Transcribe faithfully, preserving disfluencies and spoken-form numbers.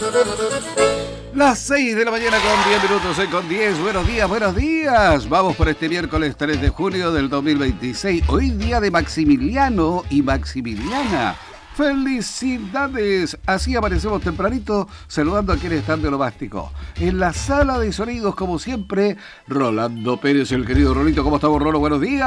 Las seis de la mañana con diez minutos, eh, con diez. Buenos días, buenos días. Vamos por este miércoles tres de junio del dos mil veintiséis. Hoy día de Maximiliano y Maximiliana. ¡Felicidades! Así aparecemos tempranito saludando a quienes están de lo mástico. En la sala de sonidos, como siempre, Rolando Pérez, el querido Rolito. ¿Cómo estamos, Rolo? Buenos días.